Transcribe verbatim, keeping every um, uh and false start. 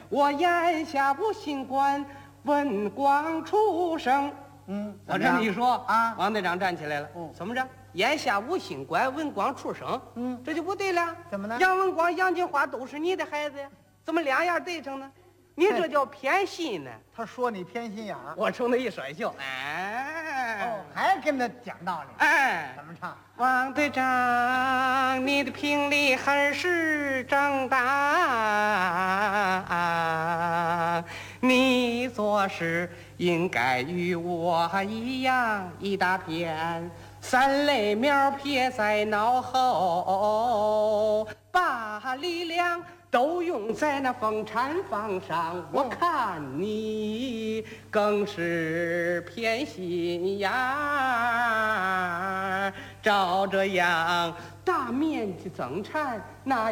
我眼下不新官，文光出生。 嗯， 我这么一说啊， 王队长站起来了。 嗯， 怎么着？眼下无新官，文光出生。 嗯， 这就不对了。 怎么呢？ 杨文光、杨金花都是你的孩子呀，怎么两样对上呢？你这叫偏心呢。 他说你偏心眼儿， 我冲他一甩袖，哎， 哦，还跟他讲道理。 哎， 怎么唱？ 王队长，你的评理还是正当，你做事应该与我一样，一大片三类苗撇在脑后，把力量都用在那风产房上。我看你更是偏心眼儿，照这样大面积增产，那